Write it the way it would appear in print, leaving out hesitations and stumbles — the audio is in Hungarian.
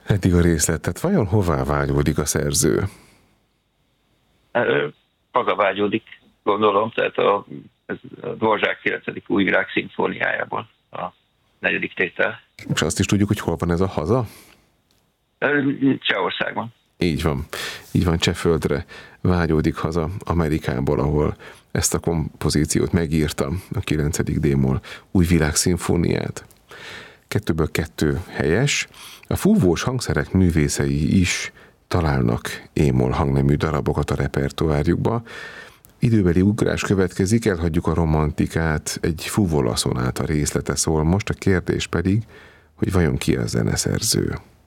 Eddig a részlet, tehát vajon hová vágyódik a szerző? Hazavágyódik, gondolom, tehát ez a Dvořák 9. újvilág szimfóniájából a 4. tétel. És azt is tudjuk, hogy hol van ez a haza? Csehországban. Így van, Csehföldre vágyódik haza Amerikából, ahol ezt a kompozíciót megírta, a 9. d-moll újvilág szimfóniát. 2-ből 2 helyes. A fúvós hangszerek művészei is találnak e-moll hangnemű darabokat a repertoárjukba. Időbeli ugrás következik, elhagyjuk a romantikát, egy fuvola szonáta részlete szól most, a kérdés pedig, hogy vajon ki a zeneszerző.